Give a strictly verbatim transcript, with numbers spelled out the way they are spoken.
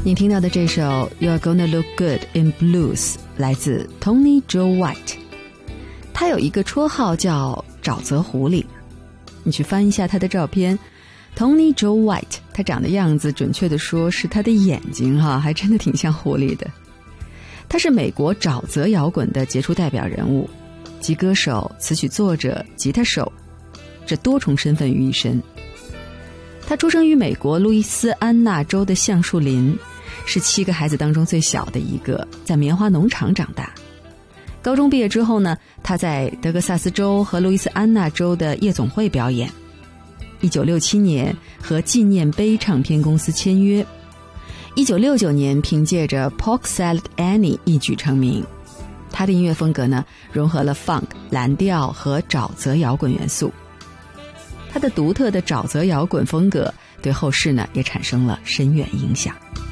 你听到的这首 You're Gonna Look Good in Blues 来自 Tony Joe White， 他有一个绰号叫沼泽狐狸。你去翻一下他的照片， Tony Joe White 他长的样子准确的说是他的眼睛哈，还真的挺像狐狸的。他是美国沼泽摇滚的杰出代表人物，集歌手、词曲作者、吉他手这多重身份于一身。他出生于美国路易斯安那州的橡树林，是七个孩子当中最小的一个，在棉花农场长大。高中毕业之后呢，他在德克萨斯州和路易斯安那州的夜总会表演。一九六七年和纪念碑唱片公司签约。一九六九年凭借着 Pork Salad Annie 一举成名。他的音乐风格呢，融合了 funk、蓝调和沼泽摇滚元素。他的独特的沼泽摇滚风格对后世呢也产生了深远影响。